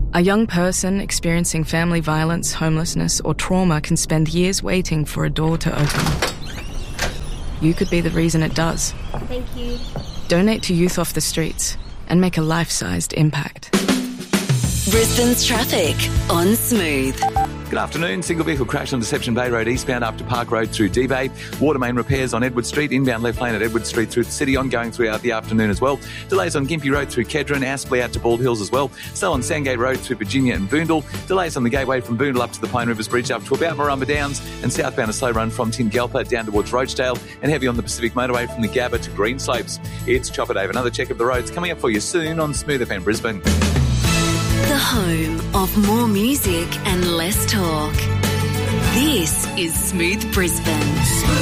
A young person experiencing family violence, homelessness, or trauma can spend years waiting for a door to open. You could be the reason it does. Thank you. Donate to Youth Off the Streets and make a life-sized impact. Brisbane's traffic on Smooth. Good afternoon. Single vehicle crash on Deception Bay Road eastbound up to Park Road through D-Bay. Water main repairs on Edward Street, inbound left lane at Edward Street through the city, ongoing throughout the afternoon as well. Delays on Gympie Road through Kedron, Aspley out to Bald Hills as well. Still on Sandgate Road through Virginia and Boondall. Delays on the Gateway from Boondall up to the Pine Rivers Bridge up to about Marumba Downs, and southbound a slow run from Tingalpa down towards Rochdale, and heavy on the Pacific Motorway from the Gabba to Green Slopes. It's Chopper Dave. Another check of the roads coming up for you soon on Smooth FM Brisbane. The home of more music and less talk. This is Smooth Brisbane.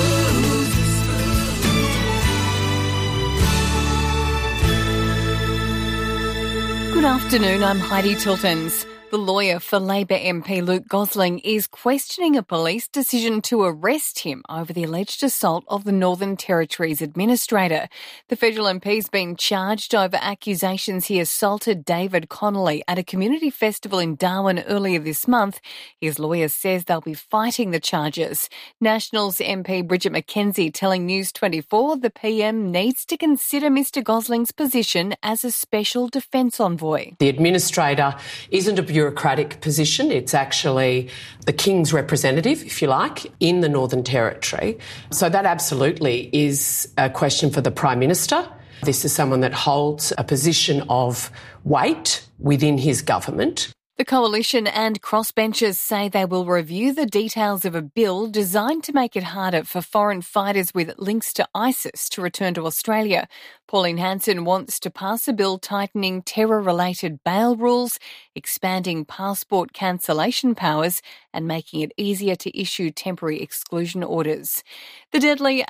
Good afternoon, I'm Heidi Tiltons. The lawyer for Labor MP Luke Gosling is questioning a police decision to arrest him over the alleged assault of the Northern Territory's administrator. The federal MP's been charged over accusations he assaulted David Connolly at a community festival in Darwin earlier this month. His lawyer says they'll be fighting the charges. Nationals MP Bridget McKenzie telling News 24 the PM needs to consider Mr Gosling's position as a special defence envoy. The administrator isn't a bureaucratic position. It's actually the King's representative, if you like, in the Northern Territory. So that absolutely is a question for the Prime Minister. This is someone that holds a position of weight within his government. The Coalition and crossbenchers say they will review the details of a bill designed to make it harder for foreign fighters with links to ISIS to return to Australia. Pauline Hanson wants to pass a bill tightening terror-related bail rules, expanding passport cancellation powers and making it easier to issue temporary exclusion orders. The deadly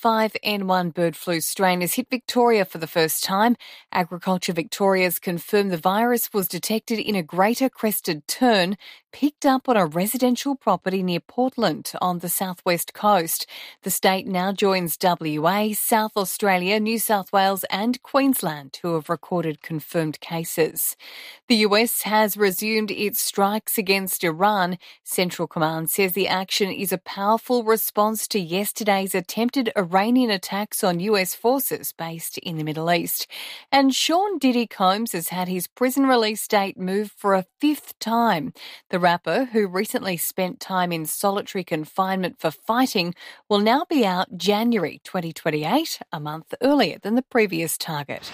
H5N1 bird flu strain has hit Victoria for the first time. Agriculture Victoria's confirmed the virus was detected in a greater crested tern picked up on a residential property near Portland on the southwest coast. The state now joins WA, South Australia, New South Wales and Queensland, who have recorded confirmed cases. The US has resumed its strikes against Iran. Central Command says the action is a powerful response to yesterday's attempted Iranian attacks on US forces based in the Middle East. And Sean Diddy Combs has had his prison release date moved for a fifth time. The rapper, who recently spent time in solitary confinement for fighting, will now be out January 2028, a month earlier than the previous target.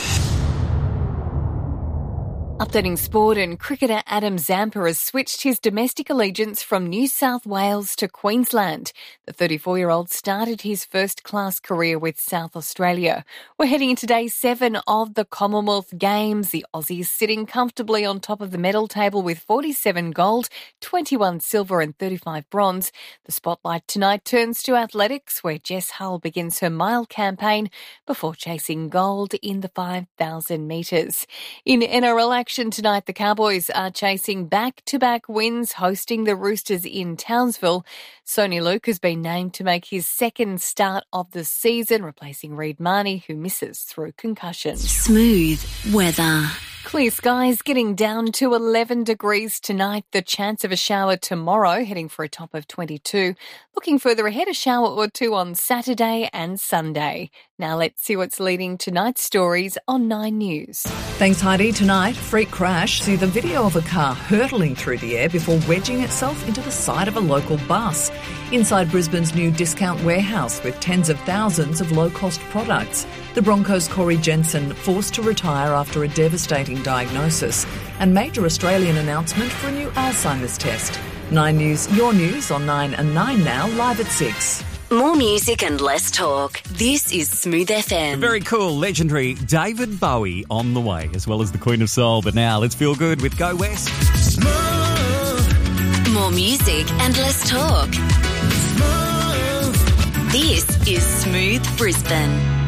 Updating sport, and cricketer Adam Zampa has switched his domestic allegiance from New South Wales to Queensland. The 34-year-old started his first-class career with South Australia. We're heading into day 7 of the Commonwealth Games. The Aussies sitting comfortably on top of the medal table with 47 gold, 21 silver and 35 bronze. The spotlight tonight turns to athletics, where Jess Hull begins her mile campaign before chasing gold in the 5,000 metres. In NRL action tonight, the Cowboys are chasing back-to-back wins, hosting the Roosters in Townsville. Sony Luke has been named to make his second start of the season, replacing Reid Marnie, who misses through concussion. Smooth weather. Clear skies, getting down to 11 degrees tonight. The chance of a shower tomorrow, heading for a top of 22. Looking further ahead, a shower or two on Saturday and Sunday. Now let's see what's leading tonight's stories on 9 News. Thanks, Heidi. Tonight, freak crash. See the video of a car hurtling through the air before wedging itself into the side of a local bus. Inside Brisbane's new discount warehouse with tens of thousands of low-cost products. The Broncos' Corey Jensen forced to retire after a devastating diagnosis. And major Australian announcement for a new Alzheimer's test. 9 News, your news on 9 and 9 now, live at 6. More music and less talk. This is Smooth FM. Very cool, legendary David Bowie on the way, as well as the Queen of Soul. But now let's feel good with Go West. Smooth. More music and less talk. Smooth. This is Smooth Brisbane.